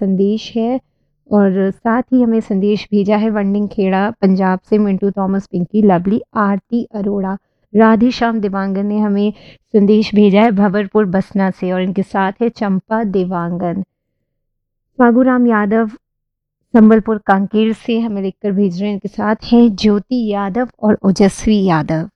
संदेश है। और साथ ही हमें संदेश भेजा है वंडिंग खेड़ा पंजाब से मिंटू थॉमस, पिंकी, लवली, आरती अरोड़ा, राधे श्याम देवांगन ने हमें संदेश भेजा है भंवरपुर बसना से, और इनके साथ है चंपा देवांगन। फागूराम यादव संबलपुर कांकेर से हमें लिखकर भेज रहे हैं, इनके साथ है ज्योति यादव और ओजस्वी यादव।